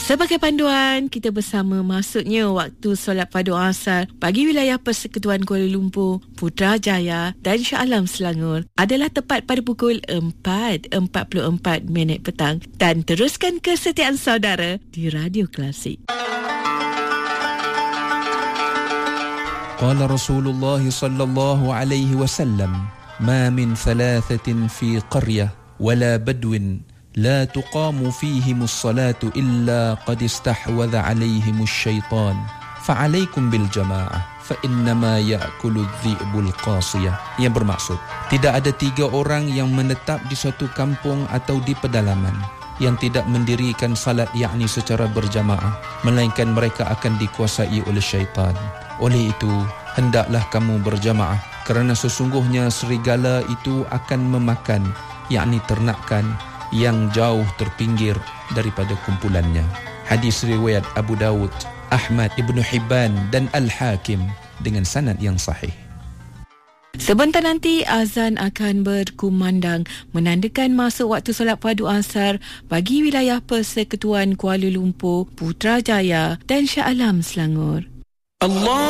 Sebagai panduan, kita bersama masuknya waktu solat padu asar bagi wilayah Persekutuan Kuala Lumpur, Putrajaya dan Shah Alam Selangor adalah tepat pada pukul 4.44 petang dan teruskan kesetiaan saudara di Radio Klasik. Qala Rasulullah sallallahu alaihi wasallam, "Ma min thalathatin fi qaryah wala badwin لا تقام فيهم الصلاة إلا قد استحوذ عليهم الشيطان فعليكم بالجماعة فإنما يأكل الذئب القاصية." Yang bermaksud, tidak ada 3 orang yang menetap di suatu kampung atau di pedalaman yang tidak mendirikan salat yakni secara berjamaah, melainkan mereka akan dikuasai oleh syaitan. Oleh itu, hendaklah kamu berjamaah, kerana sesungguhnya serigala itu akan memakan yakni ternakan yang jauh terpinggir daripada kumpulannya. Hadis riwayat Abu Dawud, Ahmad, Ibn Hibban dan Al-Hakim dengan sanad yang sahih. Sebentar nanti azan akan berkumandang menandakan masuk waktu solat padu asar bagi wilayah Persekutuan Kuala Lumpur, Putrajaya dan Shah Alam Selangor. Allah